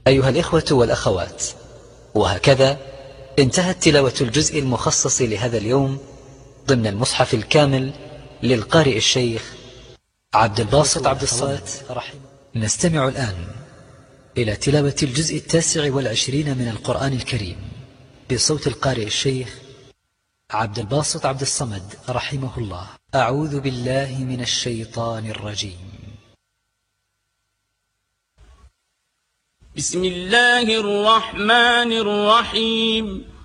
أيها الإخوة والأخوات، وهكذا انتهت تلاوة الجزء المخصص لهذا اليوم ضمن المصحف الكامل للقارئ الشيخ عبد الباسط عبد الصمد. نستمع الآن إلى تلاوة الجزء 29 من القرآن الكريم بصوت القارئ الشيخ عبد الباسط عبد الصمد رحمه الله. أعوذ بالله من الشيطان الرجيم. بسم الله الرحمن الرحيم.